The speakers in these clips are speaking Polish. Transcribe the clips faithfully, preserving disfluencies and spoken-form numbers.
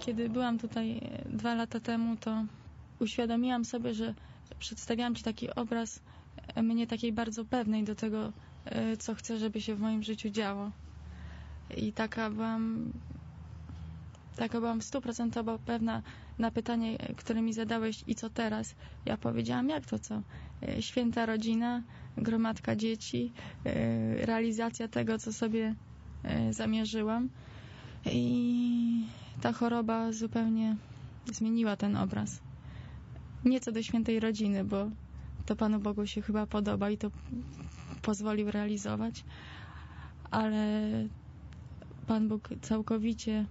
kiedy byłam tutaj dwa lata temu, to uświadomiłam sobie, że przedstawiałam Ci taki obraz mnie takiej bardzo pewnej do tego, co chcę, żeby się w moim życiu działo. I taka byłam, taka byłam stuprocentowo pewna na pytanie, które mi zadałeś, i co teraz? Ja powiedziałam, jak to co? Święta rodzina, gromadka dzieci, realizacja tego, co sobie zamierzyłam. I ta choroba zupełnie zmieniła ten obraz. Nie co do świętej rodziny, bo to Panu Bogu się chyba podoba i to pozwolił realizować, ale Pan Bóg całkowicie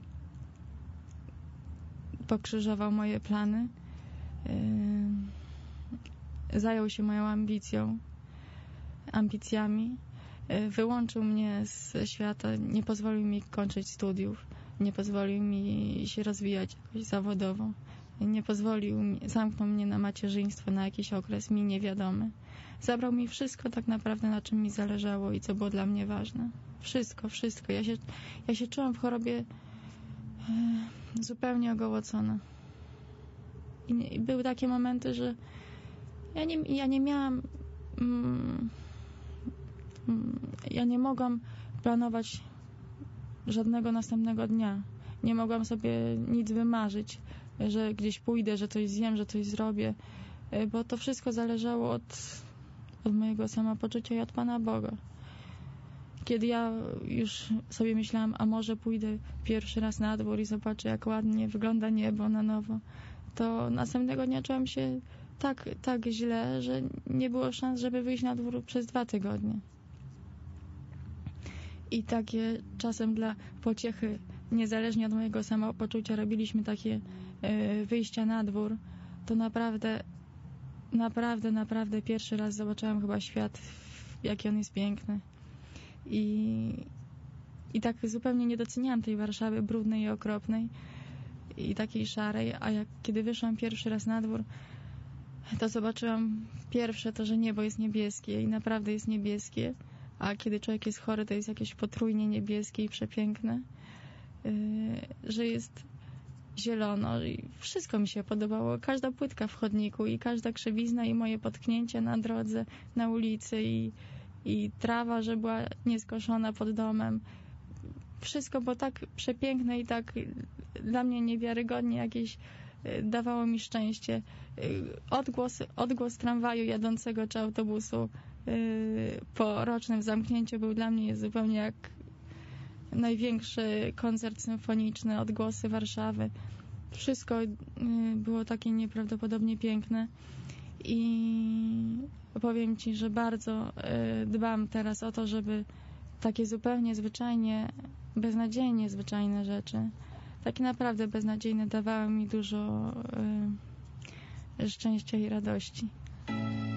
pokrzyżował moje plany, yy, zajął się moją ambicją, ambicjami, yy, wyłączył mnie z świata, nie pozwolił mi kończyć studiów, nie pozwolił mi się rozwijać jakoś zawodowo, nie pozwolił mi, zamknął mnie na macierzyństwo na jakiś okres mi niewiadomy. Zabrał mi wszystko tak naprawdę, na czym mi zależało i co było dla mnie ważne. Wszystko, wszystko. Ja się, ja się czułam w chorobie e, zupełnie ogołocona. I, I były takie momenty, że ja nie, ja nie miałam mm, mm, ja nie mogłam planować żadnego następnego dnia. Nie mogłam sobie nic wymarzyć, że gdzieś pójdę, że coś zjem, że coś zrobię, bo to wszystko zależało od, od mojego samopoczucia i od Pana Boga. Kiedy ja już sobie myślałam, a może pójdę pierwszy raz na dwór i zobaczę, jak ładnie wygląda niebo na nowo, to następnego dnia czułam się tak, tak źle, że nie było szans, żeby wyjść na dwór przez dwa tygodnie. I takie czasem dla pociechy, niezależnie od mojego samopoczucia, robiliśmy takie y, wyjścia na dwór, to naprawdę, naprawdę, naprawdę pierwszy raz zobaczyłam chyba świat, jaki on jest piękny. I, i tak zupełnie nie doceniałam tej Warszawy brudnej i okropnej i takiej szarej, a jak kiedy wyszłam pierwszy raz na dwór, to zobaczyłam pierwsze to, że niebo jest niebieskie i naprawdę jest niebieskie, a kiedy człowiek jest chory, to jest jakieś potrójnie niebieskie i przepiękne, yy, że jest zielono i wszystko mi się podobało. Każda płytka w chodniku i każda krzywizna i moje potknięcia na drodze, na ulicy i, i trawa, że była nieskoszona pod domem. Wszystko było tak przepiękne i tak dla mnie niewiarygodnie jakieś yy, dawało mi szczęście. Yy, odgłos, odgłos tramwaju jadącego czy autobusu po rocznym zamknięciu był dla mnie zupełnie jak największy koncert symfoniczny, odgłosy Warszawy. Wszystko było takie nieprawdopodobnie piękne i powiem Ci, że bardzo dbam teraz o to, żeby takie zupełnie zwyczajnie, beznadziejnie zwyczajne rzeczy, takie naprawdę beznadziejne, dawały mi dużo szczęścia i radości.